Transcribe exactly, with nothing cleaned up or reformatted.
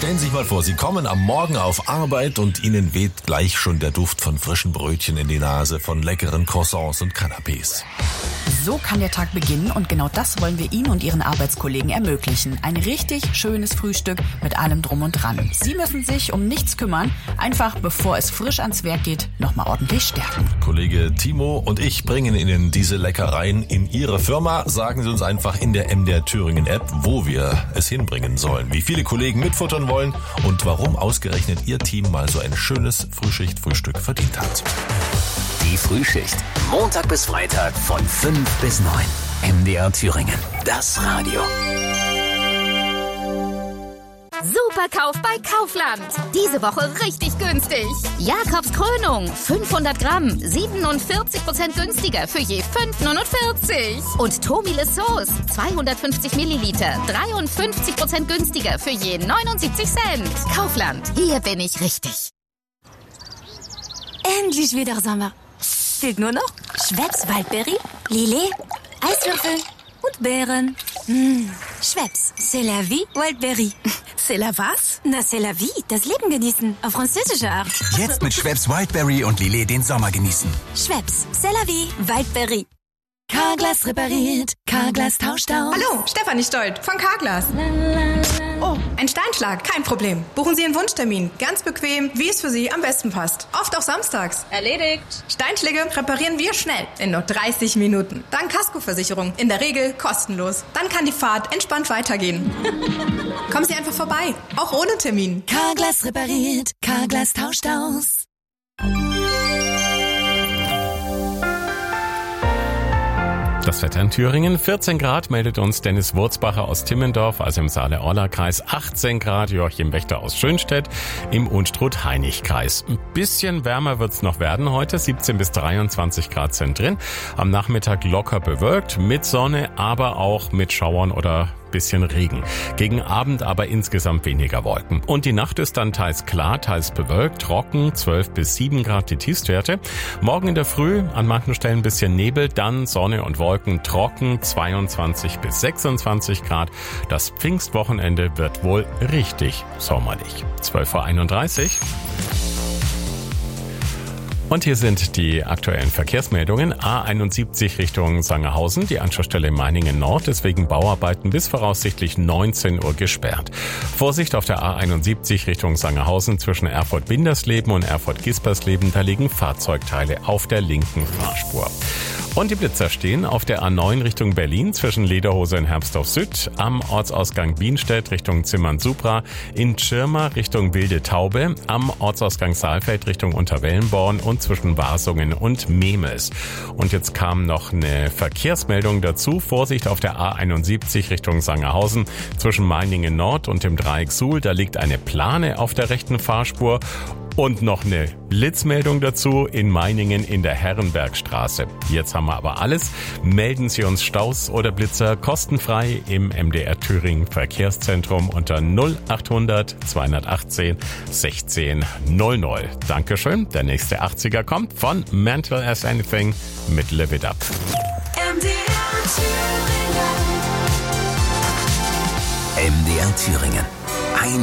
Stellen Sie sich mal vor, Sie kommen am Morgen auf Arbeit und Ihnen weht gleich schon der Duft von frischen Brötchen in die Nase, von leckeren Croissants und Canapés. So kann der Tag beginnen und genau das wollen wir Ihnen und Ihren Arbeitskollegen ermöglichen. Ein richtig schönes Frühstück mit allem Drum und Dran. Sie müssen sich um nichts kümmern, einfach bevor es frisch ans Werk geht, nochmal ordentlich stärken. Kollege Timo und ich bringen Ihnen diese Leckereien in Ihre Firma. Sagen Sie uns einfach in der M D R Thüringen App, wo wir es hinbringen sollen, wie viele Kollegen mitfuttern wollen und warum ausgerechnet Ihr Team mal so ein schönes Frühschicht-Frühstück verdient hat. Die Frühschicht. Montag bis Freitag von fünf bis neun. M D R Thüringen. Das Radio. Superkauf bei Kaufland. Diese Woche richtig günstig. Jakobs Krönung, fünfhundert Gramm, siebenundvierzig Prozent günstiger für je fünf Euro neunundvierzig. Und Tomile Sauce, zweihundertfünfzig Milliliter, dreiundfünfzig Prozent günstiger für je neunundsiebzig Cent. Kaufland, hier bin ich richtig. Endlich wieder Sommer. Fehlt nur noch Schweppes Waldberry, Lillet, Eiswürfel und Beeren. Mmh. Schweppes, c'est la vie, Waldberry. C'est la was? Na, c'est la vie, das Leben genießen, auf französische Art. Jetzt mit Schweppes Wildberry und Lillet den Sommer genießen. Schweppes, c'est la vie, Waldberry. Carglass repariert, Carglass tauscht aus. Hallo, Stefanie Stolt von Carglass. Oh, ein Steinschlag, kein Problem. Buchen Sie Ihren Wunschtermin, ganz bequem, wie es für Sie am besten passt. Oft auch samstags. Erledigt. Steinschläge reparieren wir schnell, in nur dreißig Minuten. Dann Kaskoversicherung, in der Regel kostenlos. Dann kann die Fahrt entspannt weitergehen. Kommen Sie einfach vorbei, auch ohne Termin. Carglass repariert, Carglass tauscht aus. Das Wetter in Thüringen, vierzehn Grad, meldet uns Dennis Wurzbacher aus Timmendorf, also im Saale-Orla-Kreis, achtzehn Grad, Joachim Wächter aus Schönstedt, im Unstrut-Heinig-Kreis. Ein bisschen wärmer wird's noch werden heute, siebzehn bis dreiundzwanzig Grad sind drin. Am Nachmittag locker bewölkt, mit Sonne, aber auch mit Schauern oder bisschen Regen. Gegen Abend aber insgesamt weniger Wolken. Und die Nacht ist dann teils klar, teils bewölkt, trocken, zwölf bis sieben Grad die Tiefstwerte. Morgen in der Früh an manchen Stellen ein bisschen Nebel, dann Sonne und Wolken, trocken, zweiundzwanzig bis sechsundzwanzig Grad. Das Pfingstwochenende wird wohl richtig sommerlich. zwölf Uhr einunddreißig. Und hier sind die aktuellen Verkehrsmeldungen. A einundsiebzig Richtung Sangerhausen. Die Anschlussstelle Meiningen Nord ist wegen Bauarbeiten bis voraussichtlich neunzehn Uhr gesperrt. Vorsicht auf der A einundsiebzig Richtung Sangerhausen zwischen Erfurt-Windersleben und Erfurt-Gispersleben. Da liegen Fahrzeugteile auf der linken Fahrspur. Und die Blitzer stehen auf der A neun Richtung Berlin zwischen Lederhose und Herbstorf Süd, am Ortsausgang Bienstedt Richtung Zimmern-Supra, in Tschirma Richtung Wilde Taube, am Ortsausgang Saalfeld Richtung Unterwellenborn und zwischen Wasungen und Memels. Und jetzt kam noch eine Verkehrsmeldung dazu. Vorsicht auf der A einundsiebzig Richtung Sangerhausen zwischen Meiningen Nord und dem Dreieck Suhl. Da liegt eine Plane auf der rechten Fahrspur. Und noch eine Blitzmeldung dazu in Meiningen in der Herrenbergstraße. Jetzt haben wir aber alles. Melden Sie uns Staus oder Blitzer kostenfrei im M D R Thüringen Verkehrszentrum unter null achthundert zweihundertachtzehn sechzehn null null. Dankeschön. Der nächste achtziger kommt von Mental as Anything mit Live It Up. M D R Thüringen. M D R Thüringen.